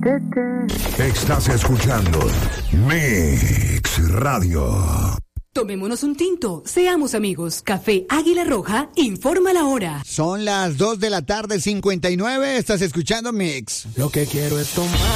Estás escuchando Mix Radio. Tomémonos un tinto, seamos amigos. Café Águila Roja informa la hora. Son las 2:59 p.m. Estás escuchando Mix. Lo que quiero es tomar.